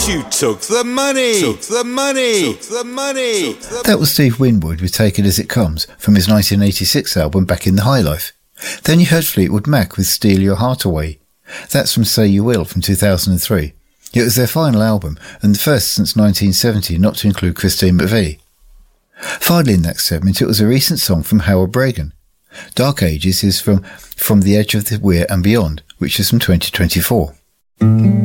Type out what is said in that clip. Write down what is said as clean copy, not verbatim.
You took the money. Took the money. Took the money. That was Steve Winwood with Take It As It Comes from his 1986 album Back in the High Life. Then you heard Fleetwood Mac with Steal Your Heart Away. That's from Say You Will from 2003. It was their final album and the first since 1970 not to include Christine McVie. Finally in that segment, it was a recent song from Howard Bragan. Dark Ages is from the Edge of the Weir and Beyond, which is from 2024.